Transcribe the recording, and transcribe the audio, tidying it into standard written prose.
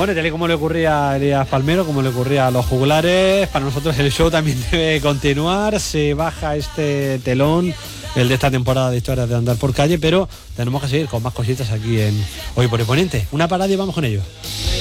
Bueno, tal y como le ocurría a Elías Palmero, como le ocurría a los juglares, para nosotros el show también debe continuar. Se baja este telón, el de esta temporada de Historias de Andar por Calle, pero tenemos que seguir con más cositas aquí en Hoy por el Poniente. Una parada y vamos con ello.